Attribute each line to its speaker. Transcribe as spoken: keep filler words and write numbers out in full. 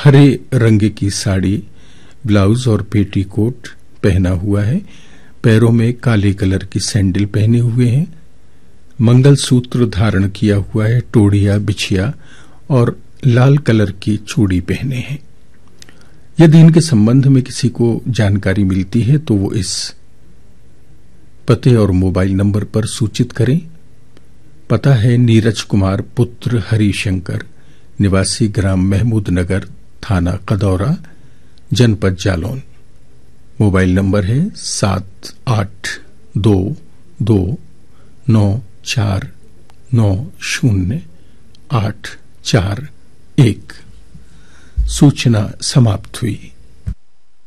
Speaker 1: हरे रंग की साड़ी, ब्लाउज और पेटीकोट पहना हुआ है। पैरों में काले कलर की सैंडल पहने हुए हैं। मंगलसूत्र धारण किया हुआ है, टोड़िया, बिछिया और लाल कलर की चूड़ी पहने हैं। यदि इनके संबंध में किसी को जानकारी मिलती है तो वो इस पते और मोबाइल नंबर पर सूचित करें। पता है नीरज कुमार पुत्र हरिशंकर, निवासी ग्राम महमूद नगर, थाना कदौरा, जनपद जालौन। मोबाइल नंबर है सात आठ दो दो नौ चार नौ शून्य आठ चार एक। सूचना समाप्त हुई।